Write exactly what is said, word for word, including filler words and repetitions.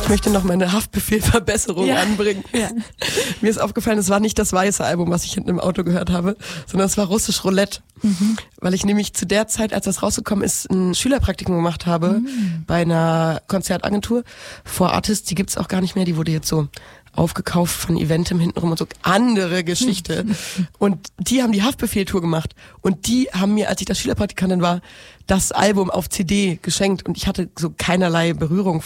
Ich möchte noch meine Haftbefehl-Verbesserung Ja. anbringen. Ja. Mir ist aufgefallen, es war nicht das weiße Album, was ich hinten im Auto gehört habe, sondern es war Russisch Roulette. Mhm. Weil ich nämlich zu der Zeit, als das rausgekommen ist, ein Schülerpraktikum gemacht habe mhm. bei einer Konzertagentur. Four Artists, die gibt's auch gar nicht mehr, die wurde jetzt so aufgekauft von Eventim hintenrum und so, andere Geschichte. Und die haben die Haftbefehl-Tour gemacht und die haben mir, als ich das Schülerpraktikantin war, das Album auf C D geschenkt und ich hatte so keinerlei Berührung